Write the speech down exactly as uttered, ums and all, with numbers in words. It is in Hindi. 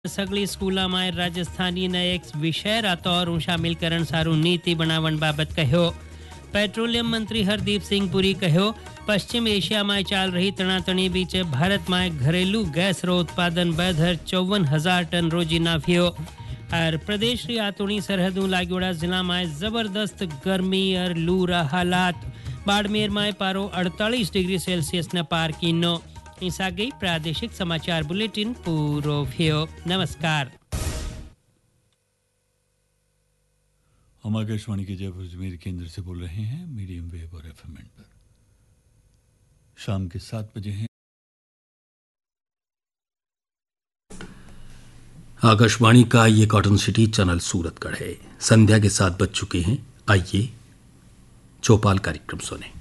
સગળી સ્કૂલોમાં રાજસ્થાનીને એક વિષય રાતોર શામિલ કરણ સારું નીતિ બનાવણ બાબત કહ્યો. પેટ્રોલિયમ મંત્રી હરદીપ સિંહ પુરી કહ્યો, પશ્ચિમ એશિયામાં ચાલ રહી તણાતણી બીચ ભારતમાં ઘરેલું ગેસરો ઉત્પાદન બેધર चौवन हजार टन रोजी नाफ्यो. और प्रदेश की आतुणी सरहदों लागोड़ा जिला में जबरदस्त गर्मी और लू रहा हालात. बाड़मेर में पारो अड़तालीस डिग्री सेल्सियस ने पार की नो. ईसा गई प्रादेशिक समाचार बुलेटिन पूरो थियो. नमस्कार. हम आकाशवाणी के जयपुर अजमेर केंद्र से बोल रहे हैं मीडियम वेव और एफएम पर. शाम के सात बजे हैं. आकाशवाणी का ये कॉटन सिटी चैनल सूरतगढ़ है. संध्या के सात बज चुके हैं. आइए चौपाल कार्यक्रम सुने.